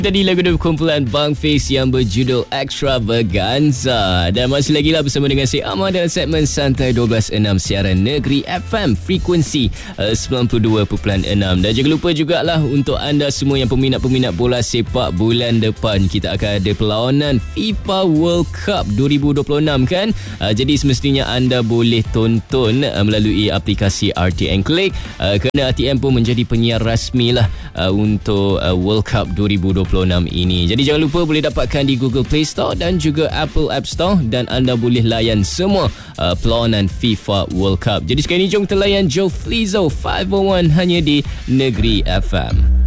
Tadi lagu dari kumpulan Bang Face yang berjudul Extravaganza. Dan masih lagi lah bersama dengan si Ahmad dalam segmen Santai 12.6 siaran Negeri FM frekuensi 92.6. Dan jangan lupa jugalah untuk anda semua yang peminat-peminat bola sepak, bulan depan kita akan ada perlawanan FIFA World Cup 2026 kan. Jadi semestinya anda boleh tonton melalui aplikasi RTN Click, kerana RTN pun menjadi penyiar rasmi lah untuk World Cup 2026 ini. Jadi jangan lupa boleh dapatkan di Google Play Store dan juga Apple App Store, dan anda boleh layan semua perlawanan FIFA World Cup. Jadi sekarang ni jom kita layan Joe Flizzo 501 hanya di Negeri FM.